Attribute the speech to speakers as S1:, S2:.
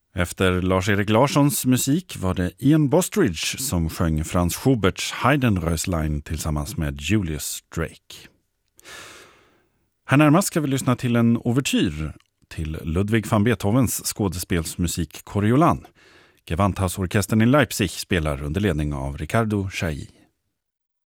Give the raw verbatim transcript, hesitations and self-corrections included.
S1: Efter Lars-Erik Larssons musik var det Ian Bostridge som sjöng Franz Schuberts Heidenreuslein tillsammans med Julius Drake. Härnärmast ska vi lyssna till en ouvertyr till Ludwig van Beethovens skådespelsmusik Coriolan. Gewandhausorkestern i Leipzig spelar under ledning av Riccardo Chailly.